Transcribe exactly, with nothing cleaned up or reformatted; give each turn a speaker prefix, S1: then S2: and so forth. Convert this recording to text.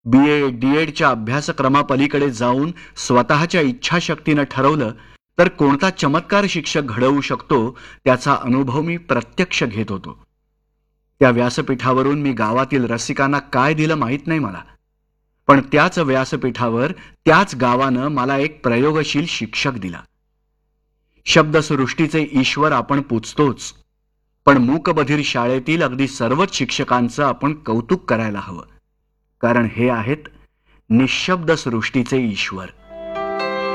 S1: B A D एडच्या अभ्यासक्रमापलीकडे जाऊन स्वतःच्या इच्छाशक्तीनं ठरवलं तर कोणता चमत्कार शिक्षक घडवू शकतो त्याचा अनुभव मी प्रत्यक्ष घेत होतो. त्या व्यासपीठावरून मी गावातील रसिकांना काय दिलं माहीत नाही मला, पण त्याच व्यासपीठावर त्याच गावानं मला एक प्रयोगशील शिक्षक दिला. शब्दसृष्टीचे ईश्वर आपण पूजतोच, पण मूकबधीर शाळेतील अगदी सर्वच शिक्षकांचं आपण कौतुक करायला हवं, कारण हे आहेत निःशब्द सृष्टीचे ईश्वर.